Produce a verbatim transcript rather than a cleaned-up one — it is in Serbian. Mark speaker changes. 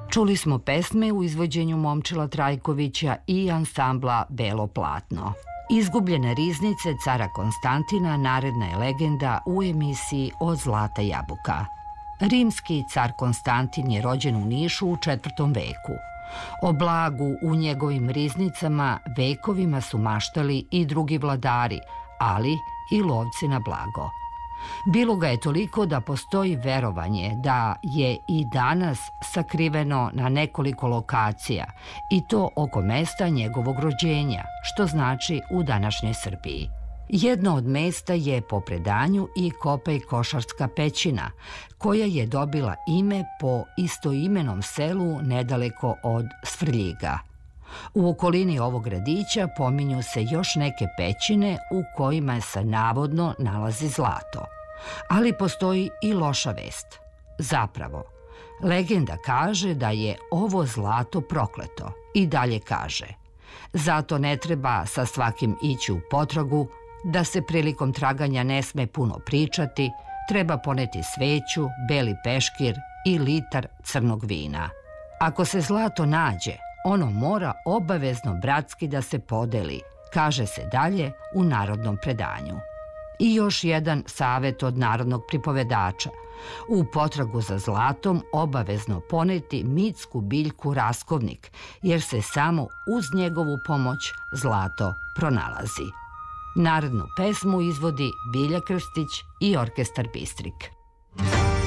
Speaker 1: Čuli smo pesme u izvođenju Momčila Trajkovića i ansambla Belo platno. Izgubljene riznice cara Konstantina naredna je legenda u emisiji Od zlata jabuka. Rimski car Konstantin je rođen u Nišu u četvrtom veku. O blagu u njegovim riznicama vekovima su maštali i drugi vladari, ali i lovci na blago. Bilo ga je toliko da postoji verovanje da je i danas sakriveno na nekoliko lokacija i to oko mesta njegovog rođenja, što znači u današnjoj Srbiji. Jedno od mesta je po predanju i Kopej Košarska pećina, koja je dobila ime po istoimenom selu nedaleko od Svrljiga. U okolini ovog gradića pominju se još neke pećine u kojima se navodno nalazi zlato. Ali postoji i loša vest. Zapravo, legenda kaže da je ovo zlato prokleto i dalje kaže: zato ne treba sa svakim ići u potragu, da se prilikom traganja ne sme puno pričati, treba poneti sveću, beli peškir i litar crnog vina. Ako se zlato nađe, ono mora obavezno bratski da se podeli, kaže se dalje u narodnom predanju. I još jedan savet od narodnog pripovedača: u potragu za zlatom obavezno poneti mitsku biljku raskovnik, jer se samo uz njegovu pomoć zlato pronalazi. Narodnu pesmu izvodi Bilja Krstić i orkestar Bistrik.